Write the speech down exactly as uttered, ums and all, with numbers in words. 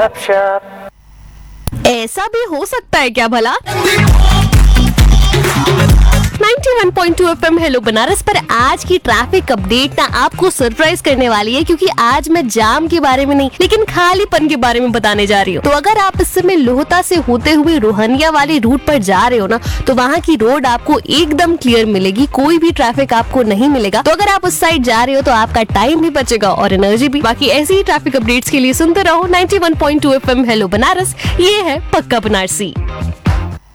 ऐसा भी हो सकता है क्या भला? इक्यानवे पॉइंट दो एफ एम हेलो बनारस पर आज की ट्रैफिक अपडेट ना आपको सरप्राइज करने वाली है, क्योंकि आज मैं जाम के बारे में नहीं लेकिन खालीपन के बारे में बताने जा रही हूँ। तो अगर आप इस समय लोहता से होते हुए रोहनिया वाले रूट पर जा रहे हो ना, तो वहाँ की रोड आपको एकदम क्लियर मिलेगी, कोई भी ट्रैफिक आपको नहीं मिलेगा। तो अगर आप उस साइड जा रहे हो तो आपका टाइम भी बचेगा और एनर्जी भी। बाकी ऐसी ही ट्रैफिक अपडेट्स के लिए सुनते रहो इक्यानवे पॉइंट दो एफ एम हेलो बनारस। ये है पक्का बनारसी।